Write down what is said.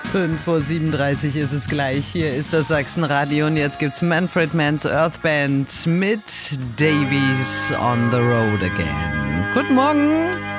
5:37 ist es gleich. Hier ist das Sachsenradio und jetzt gibt's Manfred Mann's Earth Band mit Davies on the Road Again. Guten Morgen.